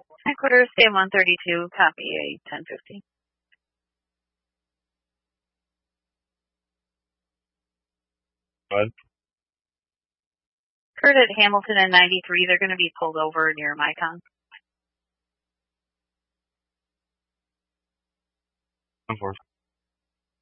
Headquarters, State 132, copy a 1050. What? Kurt at Hamilton and 93, they're going to be pulled over near Micon. 1-4.